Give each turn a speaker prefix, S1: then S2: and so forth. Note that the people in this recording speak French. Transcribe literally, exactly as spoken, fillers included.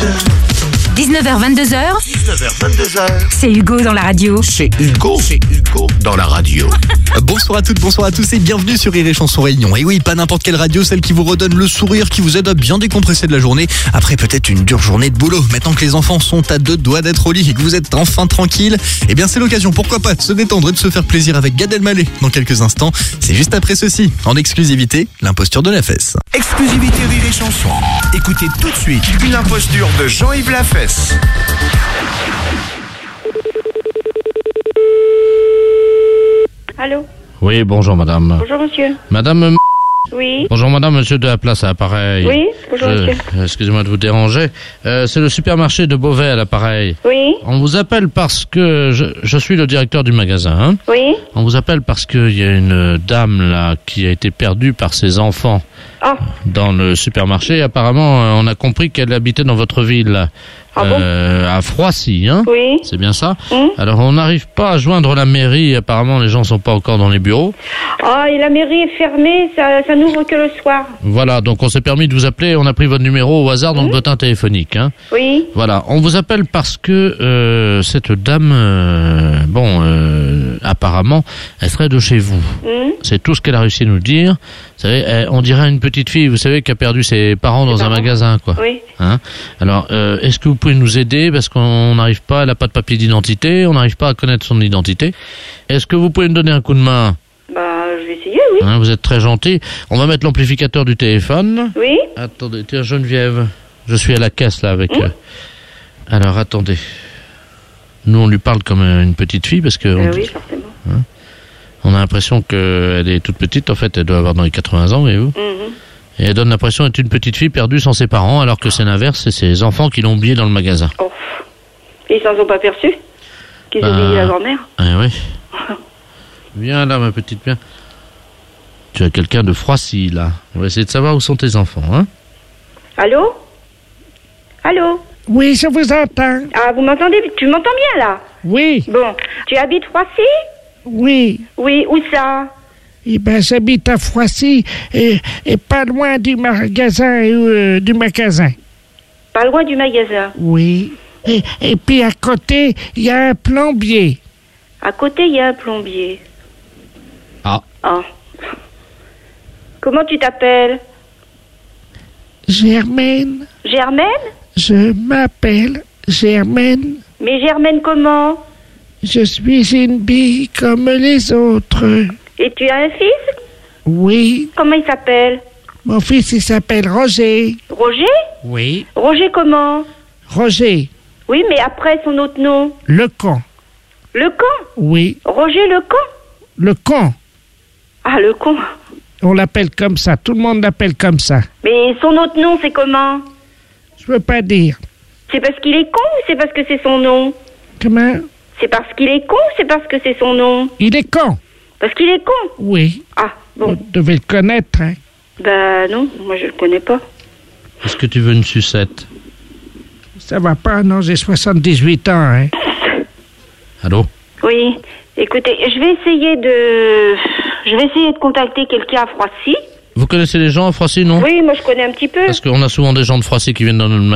S1: dix-neuf heures vingt-deux heures.
S2: dix-neuf heures vingt-deux heures.
S1: C'est Hugo dans la radio.
S2: C'est Hugo. C'est Hugo dans la radio.
S3: Bonsoir à toutes, bonsoir à tous et bienvenue sur Rire et Chanson Réunion. Et oui, pas n'importe quelle radio, celle qui vous redonne le sourire, qui vous aide à bien décompresser de la journée après peut-être une dure journée de boulot. Maintenant que les enfants sont à deux doigts d'être au lit et que vous êtes enfin tranquille, eh bien c'est l'occasion, pourquoi pas, de se détendre et de se faire plaisir avec Gad Elmaleh dans quelques instants. C'est juste après ceci, en exclusivité, l'imposture de la fesse.
S2: Exclusivité Rire et Chanson. Écoutez tout de suite une imposture de Jean-Yves Lafesse.
S4: Allô?
S5: Oui, bonjour madame.
S4: Bonjour monsieur.
S5: Madame M...
S4: Oui.
S5: Bonjour madame, monsieur de la place à l'appareil.
S4: Oui, bonjour
S5: Je-
S4: monsieur.
S5: Excusez-moi de vous déranger. Euh, c'est le supermarché de Beauvais à l'appareil.
S4: Oui,
S5: On vous appelle parce que je, je suis le directeur du magasin. Hein.
S4: oui.
S5: On vous appelle parce qu'il y a une dame là qui a été perdue par ses enfants
S4: Ah,
S5: dans le supermarché. Apparemment, euh, on a compris qu'elle habitait dans votre ville,
S4: Ah bon
S5: euh, à Froissy. Hein.
S4: oui.
S5: C'est bien ça.
S4: Hum.
S5: Alors on n'arrive pas à joindre la mairie. Apparemment, les gens sont pas encore dans les bureaux.
S4: Ah, et la mairie est fermée, ça, ça n'ouvre que le soir.
S5: Voilà, donc on s'est permis de vous appeler, on a pris votre numéro au hasard dans le bottin téléphonique. Hein.
S4: Oui.
S5: Voilà, on vous appelle parce que euh, cette dame, euh, bon, euh, apparemment, elle serait de chez vous.
S4: Hum.
S5: C'est tout ce qu'elle a réussi à nous dire. Vous savez, elle- on dirait une petite fille, vous savez, qui a perdu ses parents dans un
S4: parents.
S5: magasin, quoi.
S4: Oui.
S5: Hein. Alors, euh, est-ce que vous pouvez nous aider parce qu'on n'arrive pas, elle n'a pas de papier d'identité, on n'arrive pas à connaître son identité. Est-ce que vous pouvez nous donner un coup de main?
S4: Bah, je vais essayer, oui.
S5: Hein, vous êtes très gentil. On va mettre l'amplificateur du téléphone.
S4: Oui.
S5: Attendez, tiens Geneviève, je suis à la caisse là avec... euh, Alors attendez, nous on lui parle comme euh, une petite fille parce que on,
S4: Euh, oui, forcément.
S5: on a l'impression qu'elle est toute petite, en fait elle doit avoir dans les quatre-vingts ans, voyez-vous.
S4: Mhm.
S5: Et elle donne l'impression d'être une petite fille perdue sans ses parents alors que c'est l'inverse, c'est ses enfants qui l'ont oubliée dans le magasin.
S4: Oh. Ils s'en sont pas perçus qu'ils
S5: Bah.
S4: ont oublié la grand-mère.
S5: Ah oui. Viens là ma petite, viens. Tu as quelqu'un de Froissy là. On va essayer de savoir où sont tes enfants, hein.
S4: Allô? Allô?
S6: Oui, je vous entends.
S4: Ah, vous m'entendez? Tu m'entends bien, là?
S6: Oui,
S4: Bon. Tu habites Roissy?
S6: oui.
S4: Oui, où ça?
S6: Eh ben, j'habite à Froissy et, et pas loin du magasin, euh, du magasin.
S4: Pas loin du magasin.
S6: Oui. Et, et puis à côté, il y a un plombier.
S4: À côté, il y a un plombier.
S5: Ah.
S4: Ah. Comment tu t'appelles?
S6: Germaine,
S4: Germaine?
S6: je m'appelle Germaine.
S4: Mais Germaine comment?
S6: Je suis une bille comme les autres.
S4: Et tu as un fils?
S6: Oui.
S4: Comment il s'appelle?
S6: Mon fils, il s'appelle Roger.
S4: Roger?
S6: Oui.
S4: Roger comment?
S6: Roger,
S4: Oui, mais après son autre nom.
S6: le con.
S4: Le con?
S6: Oui,
S4: Roger le con?
S6: le con.
S4: Ah, le con.
S6: On l'appelle comme ça. Tout le monde l'appelle comme ça.
S4: Mais son autre nom, c'est comment?
S6: Je veux pas dire.
S4: C'est parce qu'il est con ou c'est parce que c'est son nom?
S6: Comment?
S4: C'est parce qu'il est con ou c'est parce que c'est son nom?
S6: Il est con.
S4: Parce qu'il est con?
S6: Oui.
S4: Ah,
S6: Vous
S4: bon.
S6: devez le connaître, hein.
S4: Bah non, moi je le connais pas.
S5: Est-ce que tu veux une sucette?
S6: Ça va pas, non, j'ai soixante-dix-huit ans, hein.
S5: Allô?
S4: Oui, écoutez, je vais essayer de... Je vais essayer de contacter quelqu'un à Froissy.
S5: Vous connaissez les gens à Froissy, non?
S4: Oui, moi je connais un petit peu.
S5: Parce qu'on a souvent des gens de Froissy qui viennent dans le